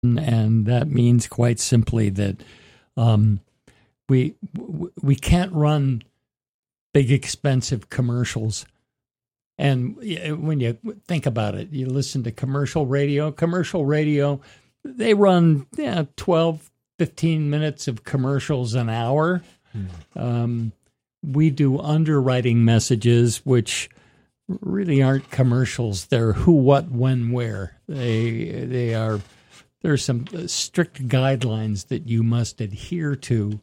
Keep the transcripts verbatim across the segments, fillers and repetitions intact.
and that means quite simply that um, we we can't run big expensive commercials. And when you think about it, you listen to commercial radio, commercial radio, they run yeah, twelve, fifteen minutes of commercials an hour. Mm-hmm. Um, we do underwriting messages, which really aren't commercials. They're who, what, when, where. They they are. There's some strict guidelines that you must adhere to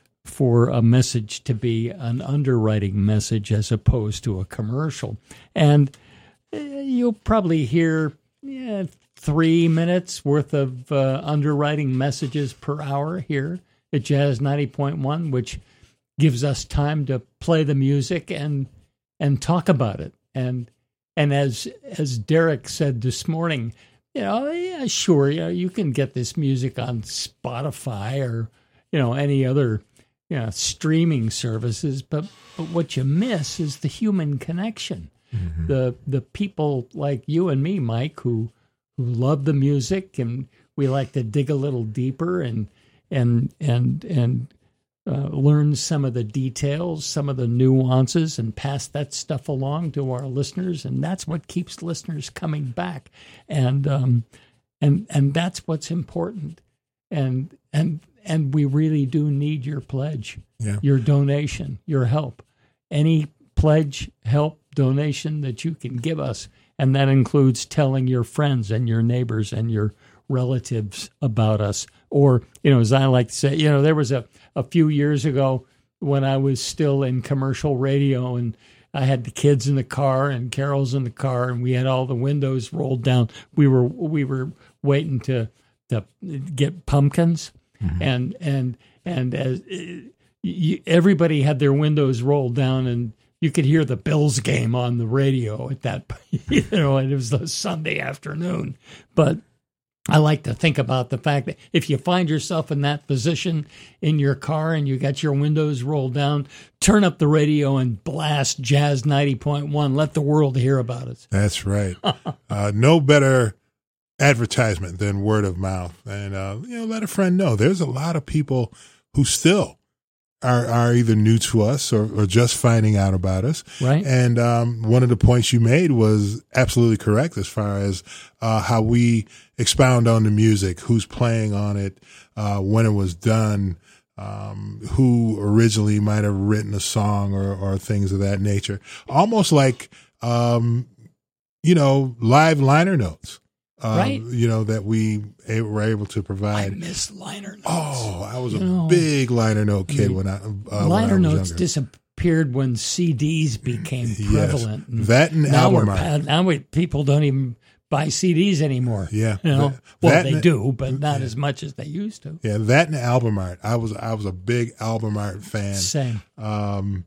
for a message to be an underwriting message as opposed to a commercial. And you'll probably hear yeah, three minutes worth of uh, underwriting messages per hour here at Jazz ninety point one, which gives us time to play the music and and talk about it. And and as as Derek said this morning, you know, yeah, sure, you know, you can get this music on Spotify or, you know, any other, you know, streaming services, but, but what you miss is the human connection. Mm-hmm. The the people like you and me, Mike, who who love the music, and we like to dig a little deeper and and and and uh, learn some of the details, some of the nuances, and pass that stuff along to our listeners, and that's what keeps listeners coming back, and um, and and that's what's important, and and and we really do need your pledge, yeah. your donation, your help, any pledge, help, donation that you can give us, and that includes telling your friends and your neighbors and your relatives about us. Or, you know, as I like to say, you know, there was a, a few years ago when I was still in commercial radio and I had the kids in the car and Carol's in the car and we had all the windows rolled down. We were we were waiting to to get pumpkins, mm-hmm. and and and as you, everybody had their windows rolled down and you could hear the Bills game on the radio at that, you know, and it was a Sunday afternoon. But I like to think about the fact that if you find yourself in that position in your car and you got your windows rolled down, turn up the radio and blast Jazz ninety point one. Let the world hear about it. That's right. uh, no better advertisement than word of mouth. And, uh, you know, let a friend know. There's a lot of people who still are, are either new to us or, or just finding out about us. Right. And um, one of the points you made was absolutely correct as far as uh, how we expound on the music, who's playing on it, uh, when it was done, um, who originally might have written a song or, or things of that nature. Almost like, um, you know, live liner notes. Um, right. You know, that we a- were able to provide. I miss liner notes. Oh, I was you a know, big liner note kid when I uh, liner when I was notes younger. disappeared when C Ds became prevalent. Yes. That and now album we're, art. Now we, people don't even buy C Ds anymore. Yeah. You know, that, well, that they and, do, but not yeah. as much as they used to. Yeah, that and album art. I was I was a big album art fan. Same. Um,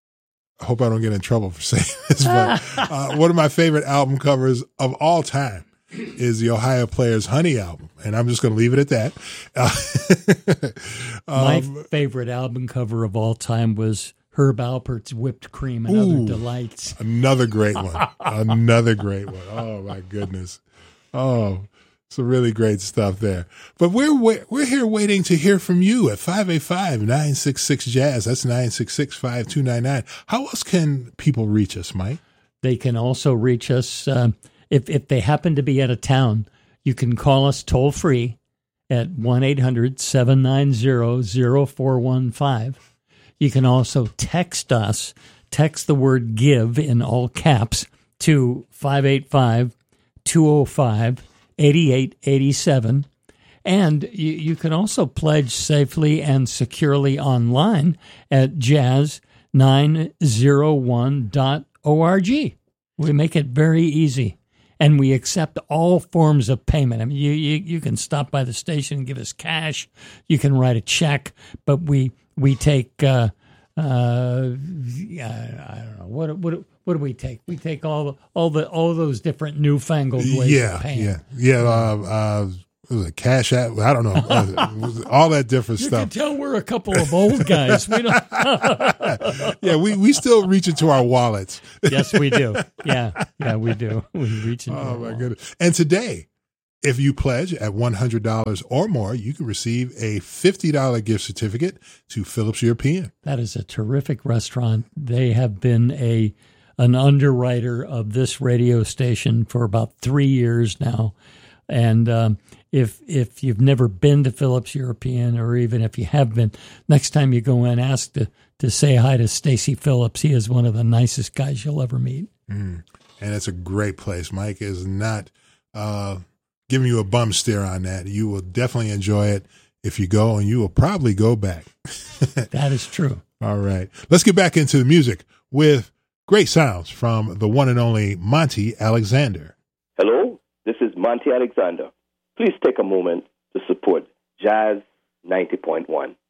I hope I don't get in trouble for saying this, but uh, one of my favorite album covers of all time is the Ohio Players' Honey album, and I'm just going to leave it at that. Uh, um, My favorite album cover of all time was Herb Alpert's Whipped Cream and ooh, Other Delights. Another great one. Another great one. Oh, my goodness. Oh, some really great stuff there. But we're we're here waiting to hear from you at five eight five, nine six six, Jazz. That's nine six six, five two nine nine. How else can people reach us, Mike? They can also reach us uh, if if they happen to be out of town. You can call us toll free at one eight hundred, seven nine zero, zero four one five. You can also text us, text the word give in all caps to five eight five, two oh five, eight eight eight seven. And you, you can also pledge safely and securely online at jazz nine oh one dot org. We make it very easy. And we accept all forms of payment. I mean, you, you, you can stop by the station and give us cash. You can write a check, but we we take uh, uh, yeah, I don't know what what what do we take? We take all the, all the all those different newfangled ways yeah, of paying. Yeah, yeah, uh, uh, what was it, Cash App? I don't know, all that different you stuff. You can tell we're a couple of old guys. We don't. Yeah, we, we still reach into our wallets. Yes, we do. Yeah, yeah, we do. We reach into. Oh our my wallets. goodness! And today, If you pledge at one hundred dollars or more, you can receive a fifty dollars gift certificate to Phillips European. That is a terrific restaurant. They have been a an underwriter of this radio station for about three years now. And um, if if you've never been to Phillips European, or even if you have been, next time you go in, ask to, to say hi to Stacy Phillips. He is one of the nicest guys you'll ever meet. Mm. And it's a great place. Mike is not uh, giving you a bum stare on that. You will definitely enjoy it if you go, and you will probably go back. That is true. All right. Let's get back into the music with great sounds from the one and only Monty Alexander. Hello, this is Monty Alexander. Please take a moment to support Jazz ninety point one.